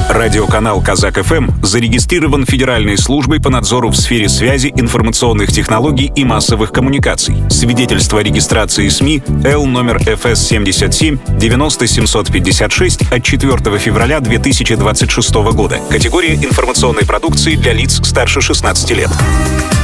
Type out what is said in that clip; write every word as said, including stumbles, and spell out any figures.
Радиоканал «Казак-ФМ» зарегистрирован Федеральной службой по надзору в сфере связи, информационных технологий и массовых коммуникаций. Свидетельство о регистрации СМИ Л номер эф эс семьдесят семь девяносто семьсот пятьдесят шесть от четвёртого февраля две тысячи двадцать шестого года. Категория информационной продукции для лиц старше шестнадцати лет.